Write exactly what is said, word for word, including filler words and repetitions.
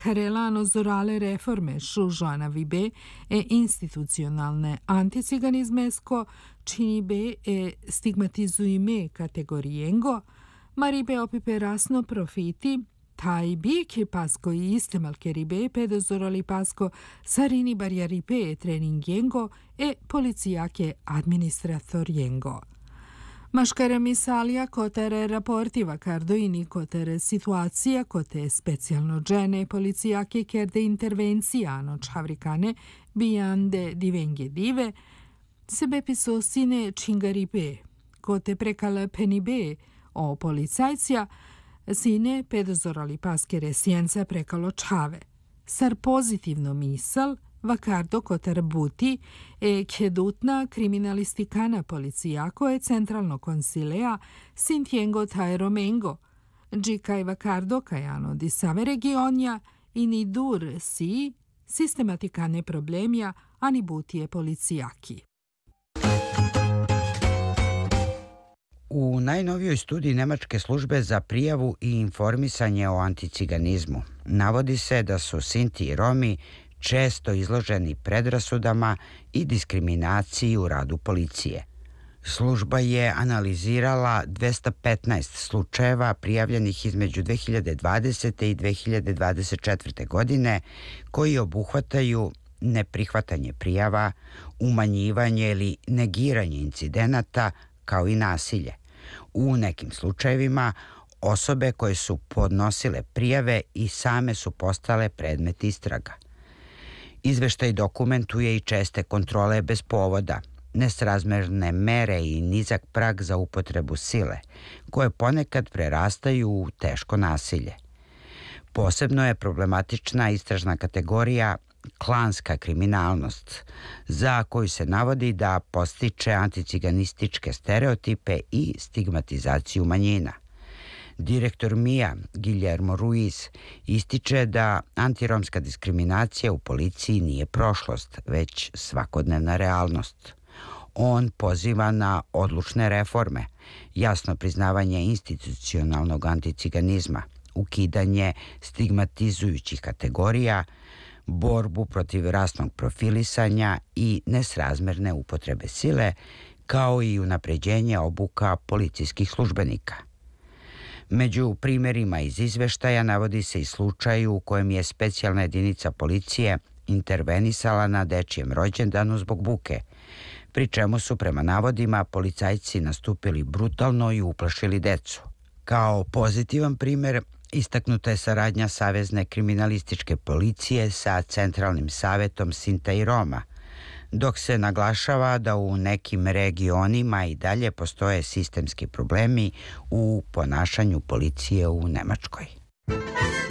Karelano zorale reforme Šužana Vibe e institucionalne anticiganizmesko čini be e stigmatizuime kategorijengo, maribe opipe rasno profiti, taj bi che pasco i istemal che ribe pedozorali pasco sarini barriaripe treningiengo e polizia che administratoriengo. Maškara misalija kotere raportiva kardoini kotere situacija kote specijalno žene policijake kerde intervencijano čavrikane bijande divenge dive, sebe pisosine čingaribe, kote prekala penibe o policajcija, sine pedozorali paskere sjenca prekalo čave. Sar pozitivno misal, vakardo kotar buti e kedutna kriminalistikana policijako e centralno konsilea sintiengo tae romengo, džikaj vakardo kajano di save regionja ini dur si sistematikane problemja ani butije policijaki. U najnovijoj studiji Nemačke službe za prijavu i informisanje o anticiganizmu navodi se da su Sinti i Romi često izloženi predrasudama i diskriminaciji u radu policije. Služba je analizirala dvesta petnaest slučajeva prijavljenih između dve hiljade dvadesete i dve hiljade dvadeset četvrte. godine koji obuhvataju neprihvatanje prijava, umanjivanje ili negiranje incidenata kao i nasilje. U nekim slučajevima osobe koje su podnosile prijave i same su postale predmet istraga. Izveštaj dokumentuje i česte kontrole bez povoda, nesrazmerne mere i nizak prag za upotrebu sile, koje ponekad prerastaju u teško nasilje. Posebno je problematična istražna kategorija klanska kriminalnost, za koju se navodi da podstiče anticiganističke stereotipe i stigmatizaciju manjina. Direktor M I A, Guillermo Ruiz, ističe da antiromska diskriminacija u policiji nije prošlost, već svakodnevna realnost. On poziva na odlučne reforme, jasno priznavanje institucionalnog anticiganizma, ukidanje stigmatizujućih kategorija, borbu protiv rasnog profilisanja i nesrazmerne upotrebe sile, kao i unapređenje obuka policijskih službenika. Među primjerima iz izveštaja navodi se i slučaj u kojem je specijalna jedinica policije intervenisala na dečijem rođendanu zbog buke, pri čemu su prema navodima policajci nastupili brutalno i uplašili decu. Kao pozitivan primjer istaknuta je saradnja Savezne kriminalističke policije sa Centralnim savetom Sinta i Roma, dok se naglašava da u nekim regionima i dalje postoje sistemski problemi u ponašanju policije u Nemačkoj.